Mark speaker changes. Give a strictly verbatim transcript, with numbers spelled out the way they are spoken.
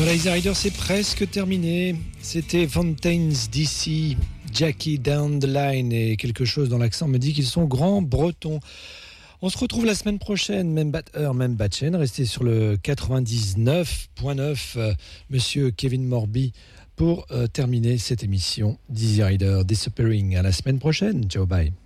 Speaker 1: Voilà, Easy Rider, c'est presque terminé. C'était Fountains D C, Jackie Down the Line, et quelque chose dans l'accent me dit qu'ils sont grands bretons. On se retrouve la semaine prochaine, même bat heure, même bat chaîne. Restez sur le quatre-vingt-dix-neuf point neuf, euh, monsieur Kevin Morby, pour euh, terminer cette émission d'Easy Rider Disappearing. À la semaine prochaine. Ciao, bye.